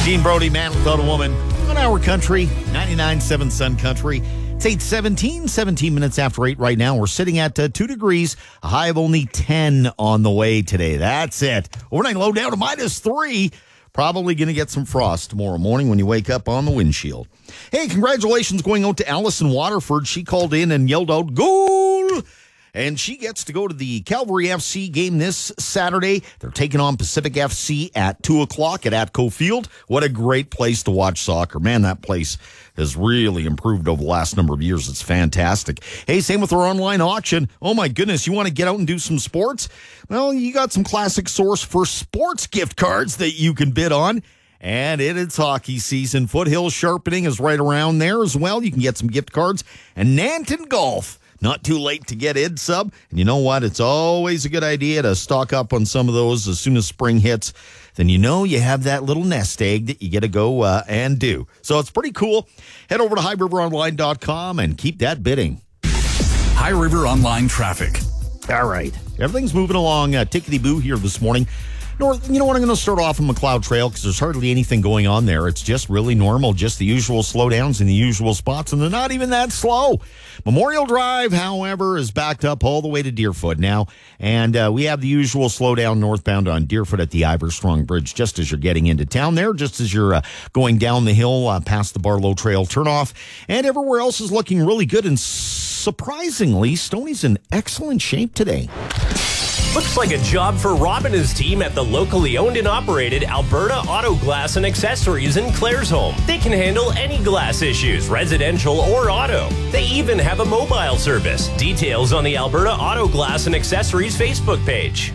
Dean Brody, Man Without a Woman, on our country, 99.7 Sun Country. It's 8:17, 17 minutes after 8 right now. We're sitting at 2 degrees, a high of only 10 on the way today. That's it. Overnight low down to -3. Probably going to get some frost tomorrow morning when you wake up on the windshield. Hey, congratulations going out to Allison Waterford. She called in and yelled out, "Goal!" And she gets to go to the Calvary FC game this Saturday. They're taking on Pacific FC at 2 o'clock at Atco Field. What a great place to watch soccer. Man, that place has really improved over the last number of years. It's fantastic. Hey, same with our online auction. Oh, my goodness, you want to get out and do some sports? Well, you got some Classic Source for Sports gift cards that you can bid on. And it's hockey season. Foothill Sharpening is right around there as well. You can get some gift cards. And Nanton Golf. Not too late to get id sub. And you know what? It's always a good idea to stock up on some of those as soon as spring hits. Then you know you have that little nest egg that you get to go and do. So it's pretty cool. Head over to highriveronline.com and keep that bidding. High River Online traffic. All right. Everything's moving along tickety-boo here this morning. You know what? I'm going to start off on McLeod Trail because there's hardly anything going on there. It's just really normal, just the usual slowdowns in the usual spots, and they're not even that slow. Memorial Drive, however, is backed up all the way to Deerfoot now, and we have the usual slowdown northbound on Deerfoot at the Iverstrong Bridge just as you're getting into town there, just as you're going down the hill past the Barlow Trail turnoff, and everywhere else is looking really good, and surprisingly, Stoney's in excellent shape today. Looks like a job for Rob and his team at the locally owned and operated Alberta Auto Glass and Accessories in Claresholm. They can handle any glass issues, residential or auto. They even have a mobile service. Details on the Alberta Auto Glass and Accessories Facebook page.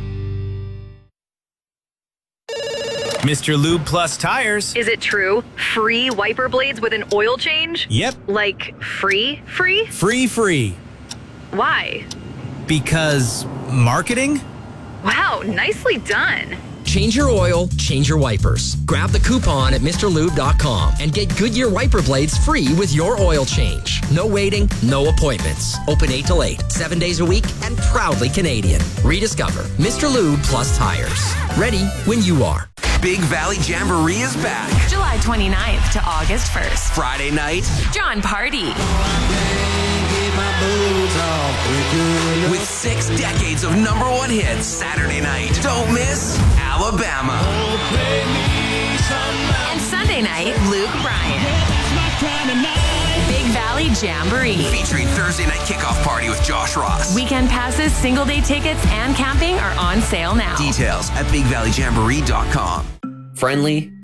Mr. Lube Plus Tires. Is it true? Free wiper blades with an oil change? Yep. Like free? Free. Why? Because marketing? Wow, nicely done. Change your oil, change your wipers. Grab the coupon at MrLube.com and get Goodyear wiper blades free with your oil change. No waiting, no appointments. Open 8 till 8, 7 days a week, and proudly Canadian. Rediscover Mr. Lube Plus Tires. Ready when you are. Big Valley Jamboree is back. July 29th to August 1st. Friday night, John Party. with 6 decades of #1 hits. Saturday night, don't miss Alabama. And Sunday night, Luke Bryan. Big Valley Jamboree. Featuring Thursday night kickoff party with Josh Ross. Weekend passes, single day tickets, and camping are on sale now. Details at BigValleyJamboree.com. Friendly,